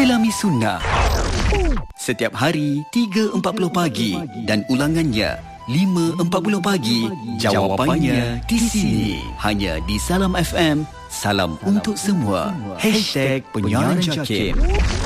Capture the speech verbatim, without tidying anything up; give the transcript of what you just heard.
Selami Sunnah. Setiap hari tiga empat puluh pagi dan ulangannya lima empat puluh pagi. Jawapannya di sini, hanya di Salam F M. Salam untuk semua. Hashtag Penyiaran Jakim.